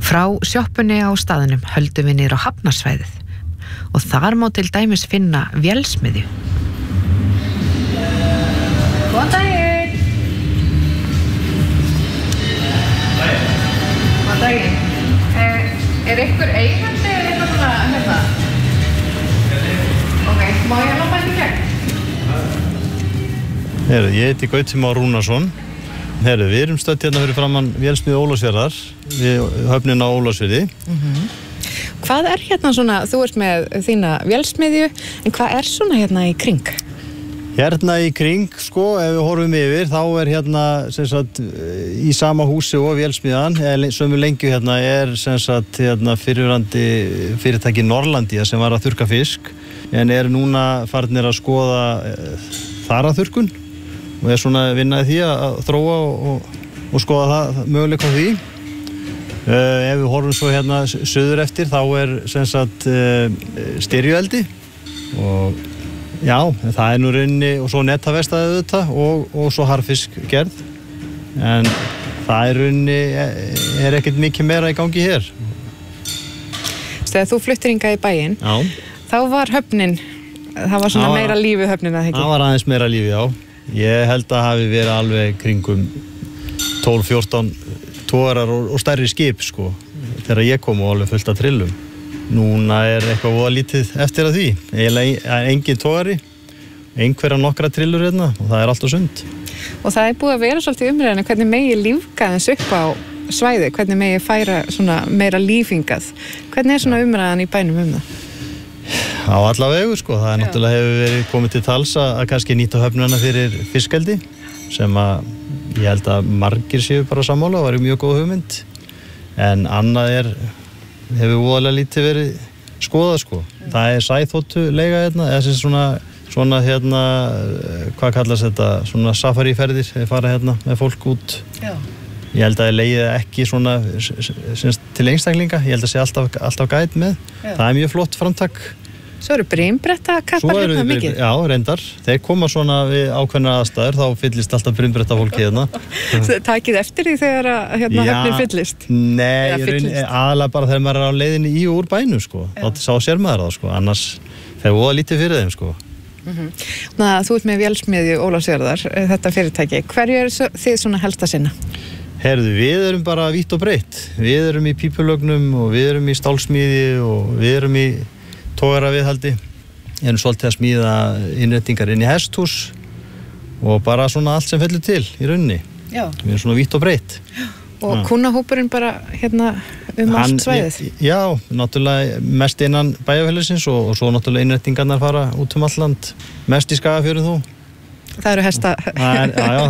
Frá sjoppunni á staðnum höldum við niður á hafnarsvæðið og þar má til dæmis finna vélsmiðju. Góðan daginn! Góðan daginn! Ykkur eigandi eða eitthvað svona hérna? Ok, má ég labba í gegn? Ég heiti Gauti Már Rúnarsson. Við erum stödd hérna fyrir framan vélsmiðju Ólafsfjarðar, við höfnina á Ólafsfirði. Hvað hérna svona, þú ert með þína vélsmiðju, en hvað svona hérna í kring? Hérna í kring, sko, ef við horfum yfir, þá hérna, sem sagt, í sama húsi og vélsmiðjan, sömu lengju hérna, sem sagt, hérna, fyrirverandi fyrirtæki Norlandia sem var að þurrka fisk, en núna farnir að skoða þaraþurrkun og svona vinnaði því að þróa og skoða það möguleika á því. Ef við horfum svo hérna suður eftir, þá sem sagt, styrjueldi og já, það nú rauninni og svo netavestaði auðvitað og svo harðfiskgerð, en það rauninni ekkert mikið meira í gangi hér. Þegar þú fluttir hingað í bæinn, þá var höfnin, það var svona meira líf í höfnina, ekki? Það var aðeins meira líf, já. Ég held að hafi verið alveg kringum 12-14 togarar og stærri skip, sko, þegar ég kom og alveg fullt af trillum. Núna eitthvað voða lítið eftir að því. Eiginlega engin togari, einhverja nokkra trillur hérna og það allt á sund. Og það búið að vera svolítið umræðan hvernig megi lífga þess upp á svæði, hvernig megi færa svona meira lífingað. Hvernig svona umræðan í bænum það? Á alla vegu, sko. Það náttúrulega hefur verið komið til tals að kannski nýta höfnuna fyrir fiskeldi, sem að ég held að margir séu bara sammála og var mjög góð hugmynd. En annað hefur voðalega lítið verið skoðað, sko. Það sæþotuleiga hérna, eða sem svona hérna, hvað kallast þetta, svona safariferðir, fara hérna með fólk út. Já. Ég held að ég leiði ekki svona til einstaklinga, ég held að sé alltaf gæt með. Já. Það mjög flott framtak. Svo brimbrettakappar hérna mikið? Já, reyndar. Þeir koma svona við ákveðnar aðstæður, þá fyllist alltaf brimbrettafólki hérna. Takið eftir því þegar höfnin fyllist? Nei, aðalega bara þegar maður á leiðinni í og úr bænum, sko. Þá sá sér maður það, sko. Annars þeir voða lítið fyrir þeim, sko. Þú ert með vélsmiðju Ólafsfjarðar, þetta fyrirtæki. Hverju þið svona helst að sinna? Við bara vítt og breitt. Við í pípulögnum og við í stálsmíði og við í togaraviðhaldi. Svolítið að smíða innréttingar inn í hesthús og bara svona allt sem fellur til í rauninni. Já. Við svona vítt og breitt. Og kunnahópurinn bara hérna allt svæðið? Já, náttúrulega mest innan bæjarfélagsins og svo náttúrulega innréttingarnar fara út allt land. Mest í Skagafjörðum þó. Það eru hesta. Já.